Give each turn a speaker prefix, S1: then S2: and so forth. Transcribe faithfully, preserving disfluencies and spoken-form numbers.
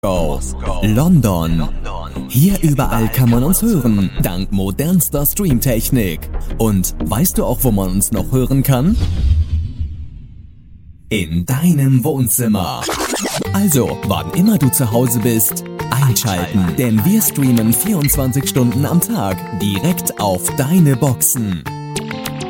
S1: Moskau, London. Hier überall kann man uns hören, dank modernster Streamtechnik. Und weißt du auch, wo man uns noch hören kann? In deinem Wohnzimmer. Also, wann immer du zu Hause bist, einschalten, denn wir streamen vierundzwanzig Stunden am Tag direkt auf deine Boxen.